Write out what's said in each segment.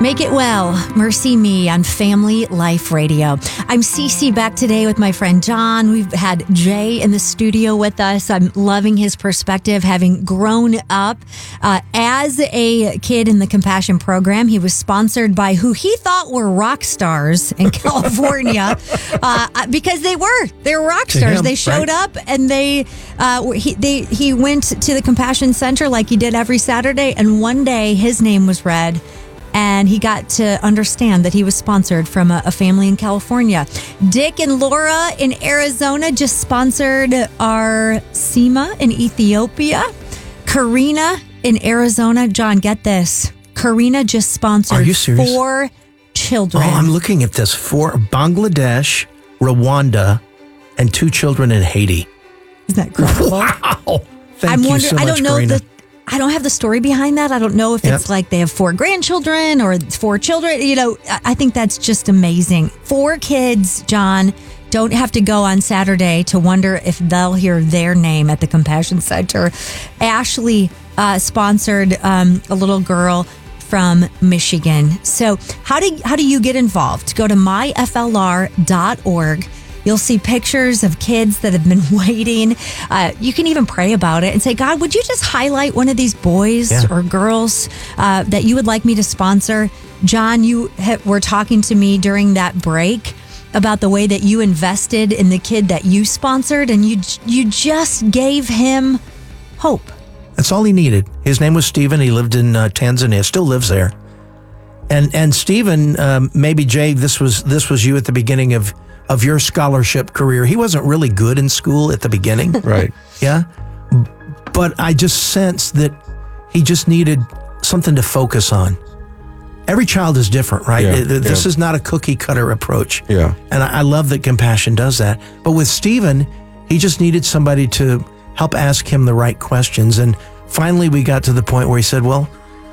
Make It Well, Mercy Me on Family Life Radio. I'm Cece back today with my friend John. We've had Jay in the studio with us. I'm loving his perspective, having grown up as a kid in the Compassion Program. He was sponsored by who he thought were rock stars in California because they were rock stars. They showed up and he went to the Compassion Center like he did every Saturday, and one day his name was read. And he got to understand that he was sponsored from a family in California. Dick and Laura in Arizona just sponsored our SEMA in Ethiopia. Karina in Arizona. John, get this. Karina just sponsored Are you serious? 4 children. Oh, I'm looking at this. 4 Bangladesh, Rwanda, and 2 children in Haiti. Isn't that incredible? Wow. Thank you so much, I don't know Karina. I don't have the story behind that. I don't know if it's like they have 4 grandchildren or 4 children. You know, I think that's just amazing. 4 kids, John, don't have to go on Saturday to wonder if they'll hear their name at the Compassion Center. Ashley sponsored a little girl from Michigan. So how do you get involved? Go to myflr.org. You'll see pictures of kids that have been waiting. You can even pray about it and say, God, would you just highlight one of these boys or girls that you would like me to sponsor? John, you were talking to me during that break about the way that you invested in the kid that you sponsored, and you just gave him hope. That's all he needed. His name was Stephen. He lived in Tanzania, still lives there. And Stephen, maybe Jay, this was you at the beginning of your scholarship career. He wasn't really good in school at the beginning. Right. Yeah. But I just sensed that he just needed something to focus on. Every child is different, right? Yeah, This is not a cookie cutter approach. Yeah. And I love that Compassion does that. But with Stephen, he just needed somebody to help ask him the right questions. And finally we got to the point where he said, well,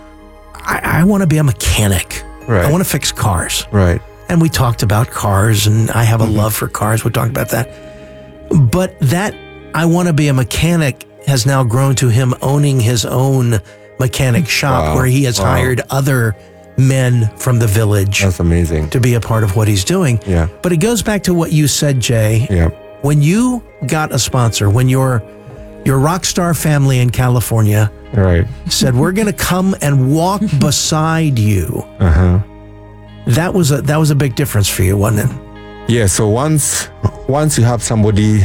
I want to be a mechanic. Right. I want to fix cars. Right. And we talked about cars, and I have a love for cars. We talked about that. But that I want to be a mechanic has now grown to him owning his own mechanic shop where he has hired other men from the village. That's amazing. To be a part of what he's doing. Yeah. But it goes back to what you said, Jay. Yeah. When you got a sponsor, when your rock star family in California said, we're going to come and walk beside you. Uh-huh. That was a big difference for you, wasn't it? Yeah, so once you have somebody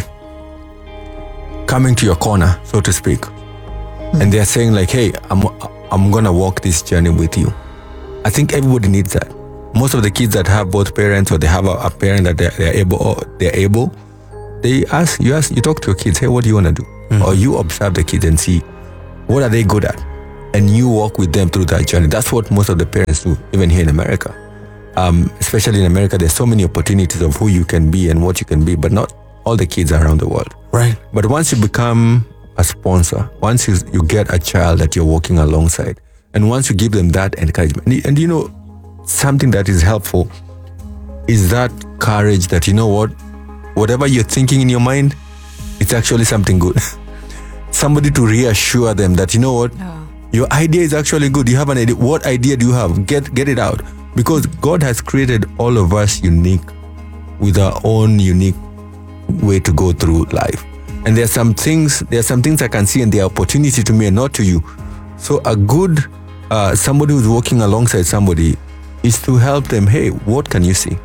coming to your corner, so to speak, and they're saying like, hey, I'm gonna walk this journey with you. I think everybody needs that. Most of the kids that have both parents, or they have a parent that they're able, you talk to your kids, hey, what do you want to do? Or you observe the kids and see what are they good at, and you walk with them through that journey. That's what most of the parents do, even here in America. Especially in America, there's so many opportunities of who you can be and what you can be, but not all the kids are around the world. Right. But once you become a sponsor, once you get a child that you're walking alongside, and once you give them that encouragement, and you know, something that is helpful is that courage that, you know what, whatever you're thinking in your mind, it's actually something good. Somebody to reassure them that, you know what, your idea is actually good. You have an idea. What idea do you have? Get it out. Because God has created all of us unique, with our own unique way to go through life. And there are some things I can see, and they are opportunity to me and not to you. So a good, somebody who's walking alongside somebody is to help them, hey, what can you see?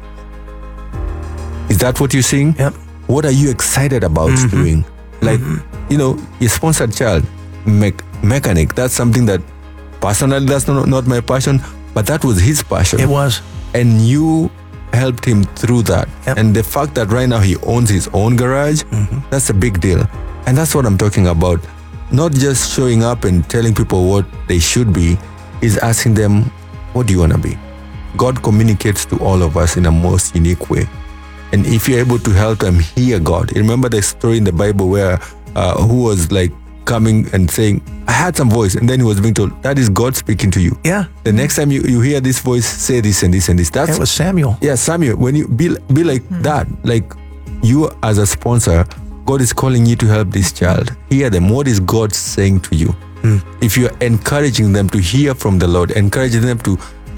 Is that what you're seeing? Yep. What are you excited about doing? Like, you know, your sponsored child, mechanic, that's something that personally, that's not my passion, but that was his passion. It was. And you helped him through that. Yep. And the fact that right now he owns his own garage, that's a big deal. And that's what I'm talking about. Not just showing up and telling people what they should be, is asking them, what do you want to be? God communicates to all of us in a most unique way. And if you're able to help them hear God, remember the story in the Bible where who was like coming and saying, I had some voice, and then he was being told, that is God speaking to you. Yeah. The next time you hear this voice, say this and this and this. It was Samuel. Yeah, Samuel. When you be like that, like you as a sponsor, God is calling you to help this child. Hear them. What is God saying to you? If you're encouraging them to hear from the Lord, encouraging them to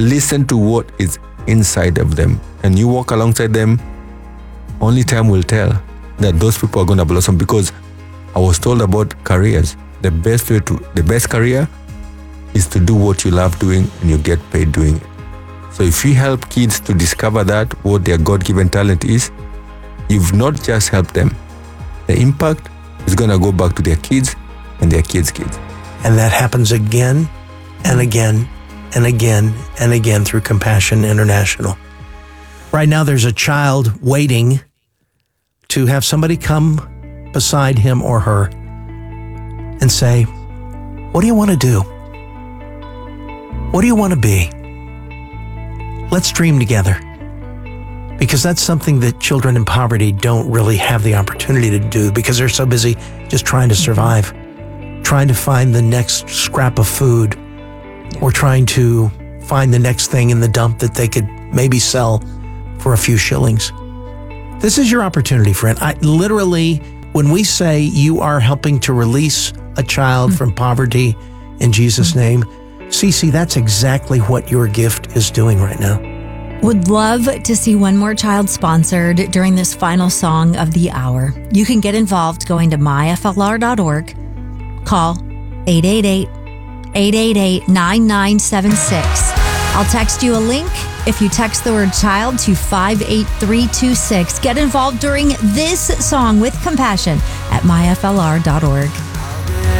listen to what is inside of them, and you walk alongside them. Only time will tell that those people are going to blossom, because I was told about careers. The best career is to do what you love doing and you get paid doing it. So if you help kids to discover that, what their God-given talent is, you've not just helped them. The impact is going to go back to their kids and their kids' kids. And that happens again and again and again and again through Compassion International. Right now, there's a child waiting to have somebody come beside him or her and say, what do you want to do? What do you want to be? Let's dream together. Because that's something that children in poverty don't really have the opportunity to do, because they're so busy just trying to survive, trying to find the next scrap of food, or trying to find the next thing in the dump that they could maybe sell for a few shillings. This is your opportunity, friend. Literally, when we say you are helping to release a child from poverty in Jesus' name, Cece, that's exactly what your gift is doing right now. Would love to see one more child sponsored during this final song of the hour. You can get involved going to myflr.org. Call 888-888-9976. I'll text you a link if you text the word child to 58326. Get involved during this song with Compassion at myflr.org.